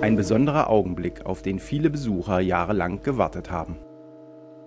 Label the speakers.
Speaker 1: Ein besonderer Augenblick, auf den viele Besucher jahrelang gewartet haben.